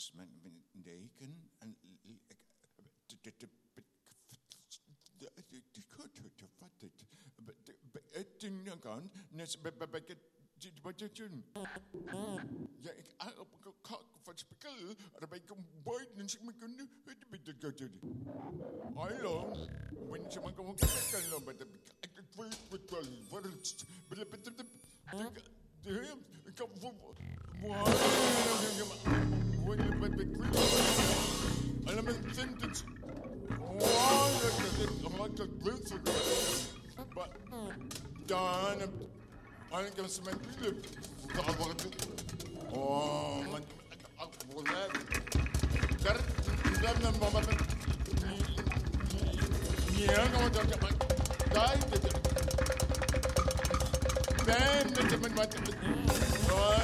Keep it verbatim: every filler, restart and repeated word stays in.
men negen en de kunne til fattigt etten gang nes bebaget budgetun ja ik for spikkel er bij kom boy en sig me kunne het bitte gadget hallo when je man kom kijken dan bij de ik wil het wel wat het bitte de ik heb voor when you but the element sentence wow I'm like a glitzer but done I think I'm some people oh man والله درت قدامنا ماما يا نو ده كمان داي ده ده من ما